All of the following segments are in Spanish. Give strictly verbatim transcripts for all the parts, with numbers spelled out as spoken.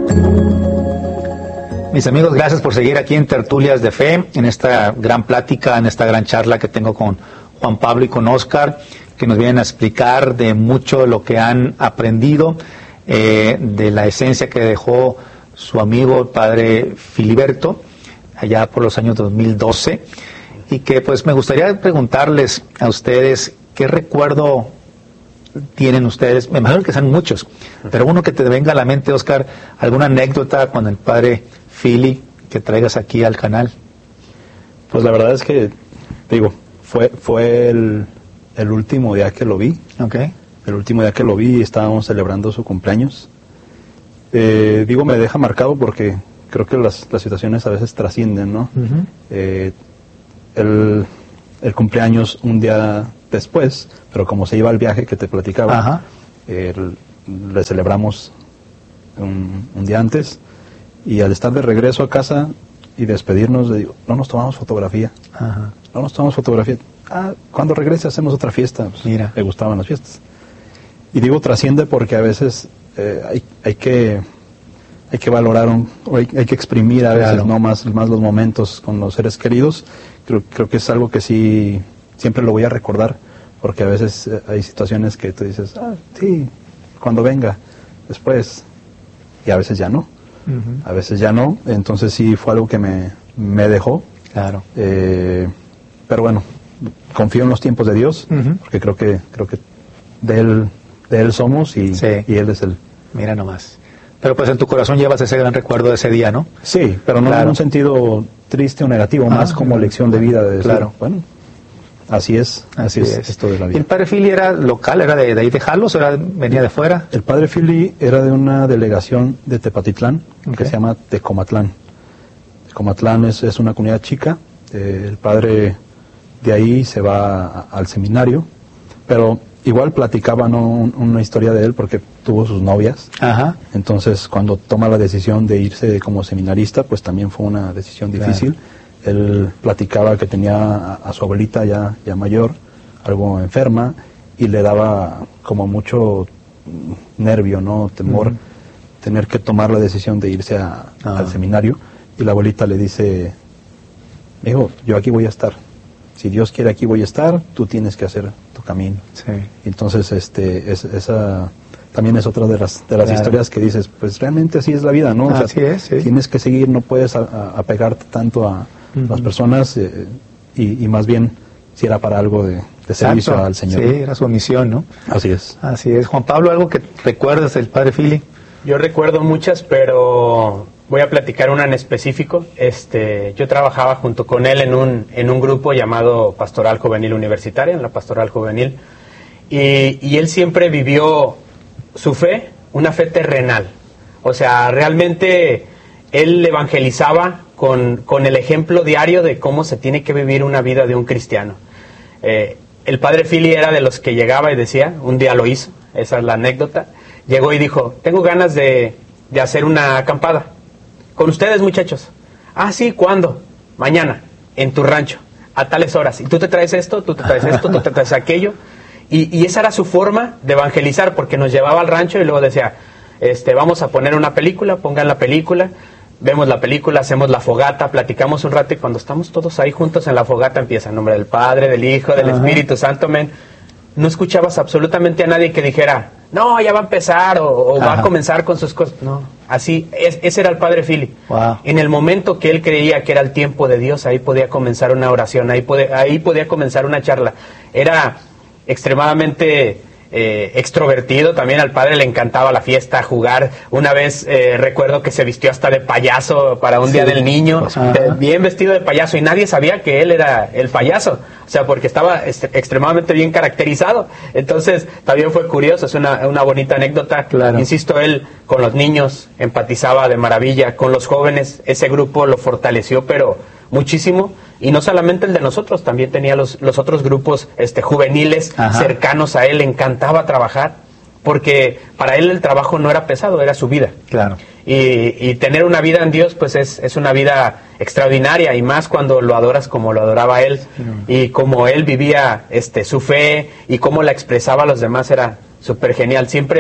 Mis amigos, gracias por seguir aquí en Tertulias de Fe, en esta gran plática, en esta gran charla que tengo con Juan Pablo y con Óscar, que nos vienen a explicar de mucho de lo que han aprendido, eh, de la esencia que dejó su amigo el padre Filiberto, allá por los años dos mil doce, y que pues me gustaría preguntarles a ustedes qué recuerdo tienen ustedes. Me imagino que sean muchos, pero uno que te venga a la mente, Óscar, alguna anécdota con el padre Fili que traigas aquí al canal. Pues la verdad es que, digo, fue fue el, el último día que lo vi. Okay. El último día que lo vi, estábamos celebrando su cumpleaños. Eh, digo, me deja marcado porque creo que las, las situaciones a veces trascienden, ¿no? Uh-huh. eh, el, el cumpleaños un día después, pero como se iba al viaje que te platicaba, eh, le celebramos un, un día antes. Y al estar de regreso a casa y despedirnos, le digo, no nos tomamos fotografía. Ajá. No nos tomamos fotografía. Ah, cuando regrese hacemos otra fiesta. Pues, mira, me gustaban las fiestas. Y digo, trasciende porque a veces eh, hay, hay que hay que valorar, un, hay, hay que exprimir a veces, claro, no más, más los momentos con los seres queridos. Creo, creo que es algo que sí, siempre lo voy a recordar, porque a veces eh, hay situaciones que tú dices, ah, sí, cuando venga, después, y a veces ya no. Uh-huh. A veces ya no, entonces sí fue algo que me, me dejó. Claro. Eh, pero bueno, confío en los tiempos de Dios, uh-huh, porque creo que creo que de él de él somos y, sí, y él es el. Mira nomás. Pero pues en tu corazón llevas ese gran recuerdo de ese día, ¿no? Sí, pero no, claro, en un sentido triste o negativo, ah, más como lección de vida de decir, claro, bueno, así es, así, así es, es esto de la vida. ¿Y el padre Fili era local, era de, de ahí de Jalos, era, venía de fuera? El padre Fili era de una delegación de Tepatitlán, okay, que se llama Tecomatlán. Tecomatlán es, es una comunidad chica, eh, el padre de ahí se va a, al seminario, pero igual platicaba, ¿no?, un, una historia de él porque tuvo sus novias. Ajá. Entonces cuando toma la decisión de irse como seminarista, pues también fue una decisión difícil. Claro. Él platicaba que tenía a, a su abuelita ya, ya mayor, algo enferma, y le daba como mucho nervio, ¿no?, temor, uh-huh, tener que tomar la decisión de irse a, uh-huh, al seminario. Y la abuelita le dice, hijo, yo aquí voy a estar. Si Dios quiere, aquí voy a estar, tú tienes que hacer tu camino. Sí. Entonces, este, es, esa también es otra de las de las claro, historias que dices, pues realmente así es la vida, ¿no? O sea, así es, sí. Tienes que seguir, no puedes a, a, apegarte tanto a uh-huh, las personas, eh, y, y más bien si era para algo de, de servicio al Señor. Sí, era su misión, ¿no? Así es. Así es. Juan Pablo, ¿algo que recuerdas del padre Fili? Yo recuerdo muchas, pero voy a platicar una en específico. Este, yo trabajaba junto con él en un en un grupo llamado Pastoral Juvenil Universitaria, en la Pastoral Juvenil, y, y él siempre vivió su fe, una fe terrenal. O sea, realmente él evangelizaba con, con el ejemplo diario de cómo se tiene que vivir una vida de un cristiano. Eh, el padre Fili era de los que llegaba y decía, un día lo hizo, esa es la anécdota, llegó y dijo, tengo ganas de, de hacer una acampada. Con ustedes, muchachos. Ah, sí, ¿cuándo? Mañana, en tu rancho, a tales horas. Y tú te traes esto, tú te traes esto, tú te traes aquello. Y, y esa era su forma de evangelizar, porque nos llevaba al rancho y luego decía, este, vamos a poner una película, pongan la película, vemos la película, hacemos la fogata, platicamos un rato, y cuando estamos todos ahí juntos en la fogata empieza en nombre del Padre, del Hijo, del Ajá. Espíritu Santo, men. No escuchabas absolutamente a nadie que dijera, no, ya va a empezar, o, o va a comenzar con sus cosas. No, así, es, ese era el padre Fili. Wow. En el momento que él creía que era el tiempo de Dios, ahí podía comenzar una oración, ahí, pode, ahí podía comenzar una charla. Era extremadamente eh, extrovertido, también al padre le encantaba la fiesta, jugar. Una vez eh, recuerdo que se vistió hasta de payaso para un sí. día del niño, de, bien vestido de payaso, y nadie sabía que él era el payaso, o sea, porque estaba est extremadamente bien caracterizado. Entonces también fue curioso, es una, una bonita anécdota. Claro. Insisto, él con los niños empatizaba de maravilla, con los jóvenes ese grupo lo fortaleció pero muchísimo. Y no solamente el de nosotros, también tenía los, los otros grupos este, juveniles Ajá. cercanos a él, le encantaba trabajar, porque para él el trabajo no era pesado, era su vida. Claro. Y, y tener una vida en Dios, pues es, es una vida extraordinaria, y más cuando lo adoras como lo adoraba él, sí. y como él vivía este, su fe, y cómo la expresaba a los demás, era súper genial. Siempre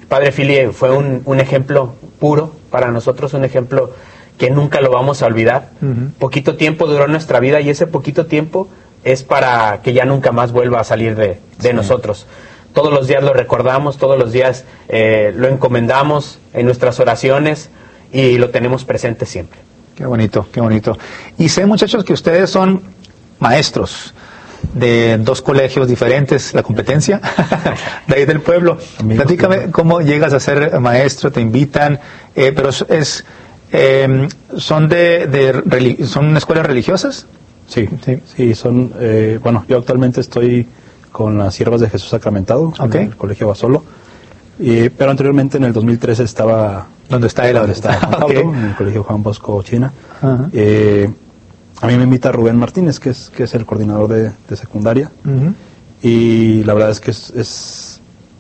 Padre Philly fue un, un ejemplo puro para nosotros, un ejemplo que nunca lo vamos a olvidar. Uh-huh. Poquito tiempo duró nuestra vida y ese poquito tiempo es para que ya nunca más vuelva a salir de, de sí. nosotros. Todos los días lo recordamos, todos los días eh, lo encomendamos en nuestras oraciones y lo tenemos presente siempre. Qué bonito, qué bonito. Y sé, muchachos, que ustedes son maestros de dos colegios diferentes, la competencia de ahí del pueblo. Amigos, platícame cómo llegas a ser maestro, te invitan, eh, pero es... Eh, ¿Son de, de son escuelas religiosas? Sí, sí, sí son, eh, bueno, yo actualmente estoy con las Siervas de Jesús Sacramentado, okay. en el Colegio Basolo, y, pero anteriormente en el dos mil trece estaba... ¿Dónde está él? ¿Dónde está Juan Pablo? Okay. En el Colegio Juan Bosco, China. Uh-huh. eh, a mí me invita Rubén Martínez, que es, que es el coordinador de, de secundaria, uh-huh. y la verdad es que es, es,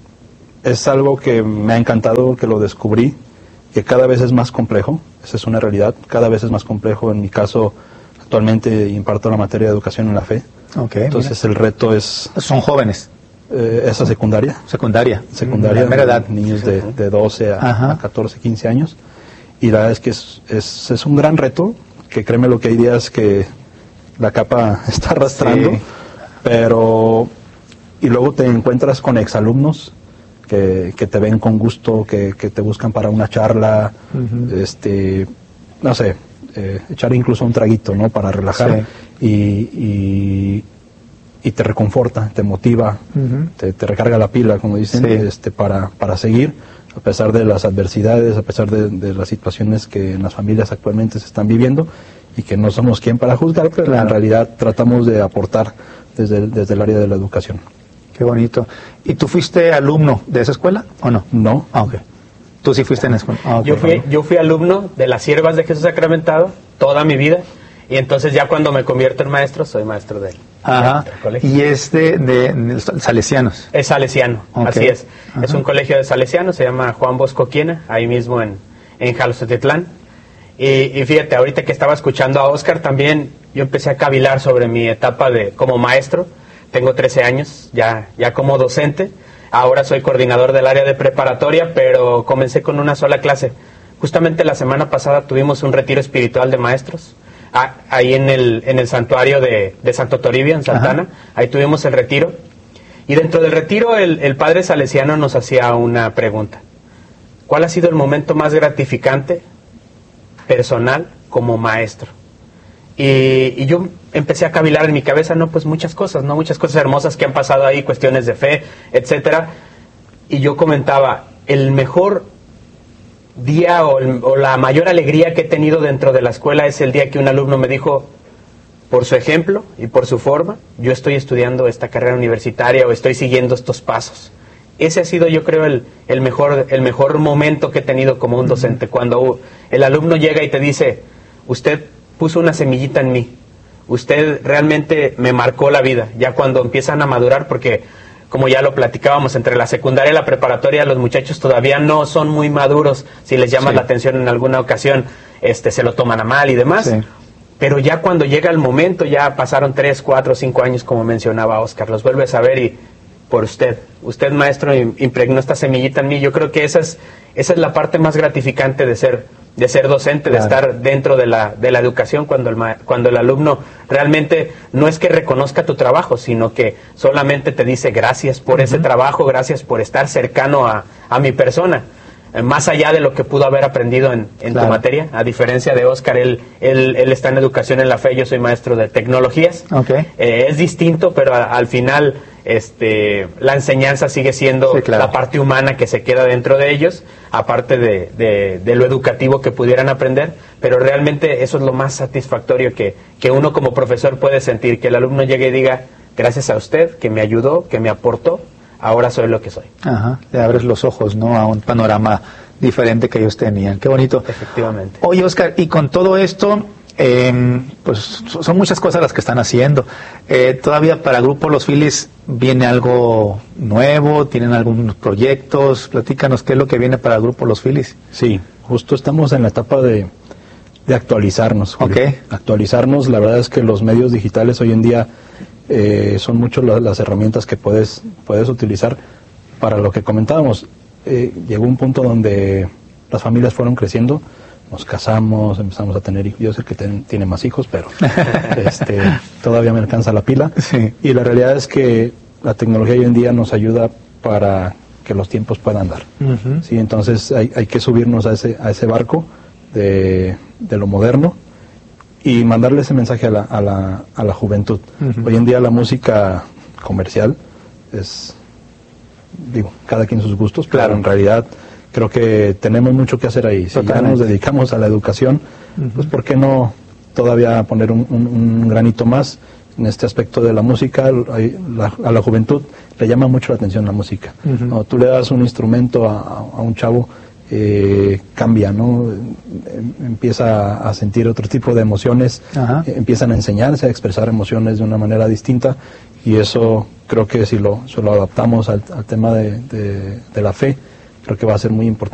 es algo que me ha encantado, que lo descubrí, que cada vez es más complejo, esa es una realidad, cada vez es más complejo. En mi caso, actualmente imparto la materia de educación en la fe, okay, entonces mira. El reto es... ¿Son jóvenes? Eh, esa secundaria. Secundaria. Secundaria, de edad. Niños de, de doce a, a catorce, quince años, y la verdad es que es, es, es un gran reto, que créeme lo que hay días que la capa está arrastrando, sí. pero... Y luego te encuentras con exalumnos, Que, que te ven con gusto, que, que te buscan para una charla, uh-huh. este, no sé, eh, echar incluso un traguito, ¿no? Para relajar, sí. y, y, y te reconforta, te motiva, uh-huh. te, te recarga la pila, como dicen, sí. este, para, para seguir, a pesar de las adversidades, a pesar de, de las situaciones que en las familias actualmente se están viviendo, y que no somos quien para juzgar, pero claro. en realidad tratamos de aportar desde el, desde el área de la educación. Qué bonito. ¿Y tú fuiste alumno de esa escuela o no? No. Ah, ok. ¿Tú sí fuiste en la escuela? Ah, okay. Yo fui, yo fui alumno de las Siervas de Jesús Sacramentado toda mi vida, y entonces ya cuando me convierto en maestro, soy maestro de él. Ajá. Y es de, de, de salesianos. Es salesiano, okay. así es. Ajá. Es un colegio de salesianos, se llama Juan Bosco Quiena, ahí mismo en, en Jalostotitlán. Y, y fíjate, ahorita que estaba escuchando a Oscar también, yo empecé a cavilar sobre mi etapa de como maestro. Tengo trece años, ya, ya como docente. Ahora soy coordinador del área de preparatoria, pero comencé con una sola clase. Justamente la semana pasada tuvimos un retiro espiritual de maestros, ah, ahí en el, en el santuario de, de Santo Toribio, en Santana. Ajá. Ahí tuvimos el retiro. Y dentro del retiro el, el padre salesiano nos hacía una pregunta. ¿Cuál ha sido el momento más gratificante, personal, como maestro? Y, y yo empecé a cavilar en mi cabeza, no, pues muchas cosas, no, muchas cosas hermosas que han pasado ahí, cuestiones de fe, etcétera. Y yo comentaba, el mejor día o, el, o la mayor alegría que he tenido dentro de la escuela es el día que un alumno me dijo, por su ejemplo y por su forma, yo estoy estudiando esta carrera universitaria o estoy siguiendo estos pasos. Ese ha sido, yo creo, el, el, mejor, el mejor momento que he tenido como un docente, cuando el alumno llega y te dice, usted puso una semillita en mí, usted realmente me marcó la vida, ya cuando empiezan a madurar, porque como ya lo platicábamos, entre la secundaria y la preparatoria los muchachos todavía no son muy maduros, si les llama sí. la atención en alguna ocasión, este se lo toman a mal y demás, sí. pero ya cuando llega el momento, ya pasaron tres, cuatro, cinco años, como mencionaba Oscar, los vuelves a ver y por usted, usted maestro impregnó esta semillita en mí. Yo creo que esa es, esa es la parte más gratificante de ser de ser docente, claro. de estar dentro de la, de la educación, cuando el, cuando el alumno realmente no es que reconozca tu trabajo, sino que solamente te dice gracias por uh-huh. ese trabajo, gracias por estar cercano a, a mi persona, eh, más allá de lo que pudo haber aprendido en, en claro. tu materia. A diferencia de Oscar, él, él, él está en educación en la fe, yo soy maestro de tecnologías. Okay. Eh, es distinto, pero a, al final este, la enseñanza sigue siendo sí, claro. la parte humana que se queda dentro de ellos, aparte de, de, de lo educativo que pudieran aprender, pero realmente eso es lo más satisfactorio que, que uno como profesor puede sentir, que el alumno llegue y diga, gracias a usted, que me ayudó, que me aportó, ahora soy lo que soy. Ajá, le abres los ojos, ¿no?, a un panorama diferente que ellos tenían. Qué bonito. Efectivamente. Oye, Oscar, y con todo esto, eh, pues son muchas cosas las que están haciendo. Eh, todavía para Grupo Los Phillies viene algo nuevo, tienen algunos proyectos. Platícanos qué es lo que viene para Grupo Los Phillies. Sí, justo estamos en la etapa de, de actualizarnos. Julio. Okay. Actualizarnos, la verdad es que los medios digitales hoy en día eh, son mucho la, las herramientas que puedes, puedes utilizar para lo que comentábamos. eh, llegó un punto donde las familias fueron creciendo, nos casamos, empezamos a tener hijos. Yo sé que ten, tiene más hijos, pero este, todavía me alcanza la pila. Sí. Y la realidad es que la tecnología hoy en día nos ayuda para que los tiempos puedan dar. Uh-huh. ¿Sí? Entonces hay, hay que subirnos a ese, a ese barco de, de lo moderno y mandarle ese mensaje a la, a la, a la juventud. Uh-huh. Hoy en día la música comercial es, digo, cada quien sus gustos, claro. Pero en realidad creo que tenemos mucho que hacer ahí. Si Totalmente. Ya nos dedicamos a la educación, uh-huh. pues ¿por qué no todavía poner un, un, un granito más en este aspecto de la música? La, a la juventud le llama mucho la atención la música. Uh-huh. Cuando tú le das un instrumento a, a un chavo, eh, cambia, ¿no? Empieza a sentir otro tipo de emociones, uh-huh. eh, empiezan a enseñarse a expresar emociones de una manera distinta, y eso creo que si lo, si lo adaptamos al, al tema de, de, de la fe, creo que va a ser muy importante.